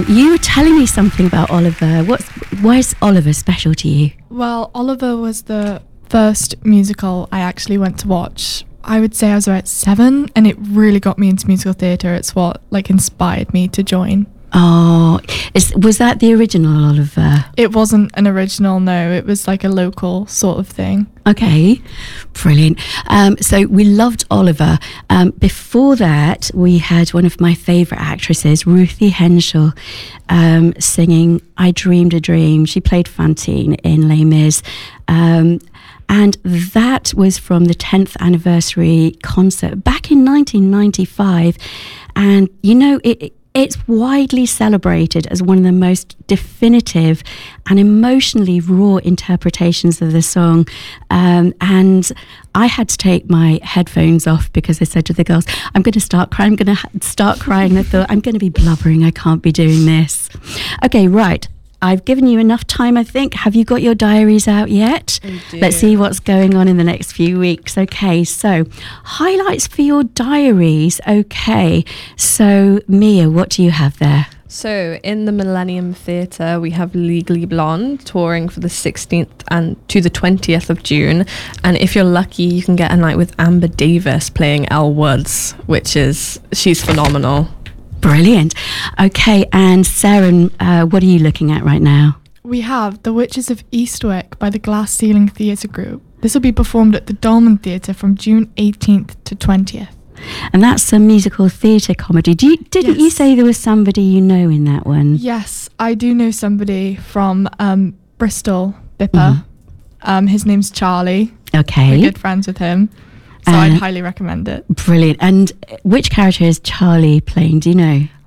brilliant. You were telling me something about Oliver. Why is Oliver special to you? Well, Oliver was the first musical I actually went to watch. I would say I was about 7, and it really got me into musical theatre. It's what inspired me to join. Oh, was that the original Oliver? It wasn't an original, no. It was like a local sort of thing. Okay, brilliant. So we loved Oliver. Before that, we had one of my favourite actresses, Ruthie Henschel, singing I Dreamed a Dream. She played Fantine in Les Mis. And that was from the 10th anniversary concert back in 1995. And, it's widely celebrated as one of the most definitive and emotionally raw interpretations of the song. And I had to take my headphones off because I said to the girls, I'm going to start crying. I thought, I'm going to be blubbering. I can't be doing this. Okay, right. I've given you enough time, I think. Have you got your diaries out yet? Let's see what's going on in the next few weeks. Okay, so highlights for your diaries. Okay, so Mia, what do you have there? So in the Millennium Theatre, we have Legally Blonde touring for the 16th and to the 20th of June. And if you're lucky, you can get a night with Amber Davis playing Elle Woods, she's phenomenal. Brilliant. Okay, and Sarah, what are you looking at right now? We have The Witches of Eastwick by the Glass Ceiling Theatre Group. This will be performed at the Dolmen Theatre from June 18th to 20th. And that's a musical theatre comedy. Didn't you say there was somebody you know in that one? Yes, I do know somebody from Bristol, Bipper. Mm-hmm. His name's Charlie. Okay. We're good friends with him. So I'd highly recommend it. Brilliant. And which character is Charlie playing? Do you know?